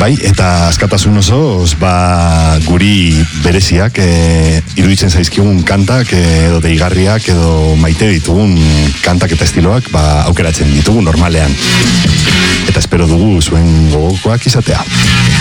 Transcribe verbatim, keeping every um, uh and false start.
Bai, eta askatasun osoz, ba, guri bereziak e, iruditzen zaizkigun kantak edo deigarriak edo maite ditugun kantak eta estiloak ba, aukeratzen ditugu normalean. Eta espero dugu zuen gogokoak izatea.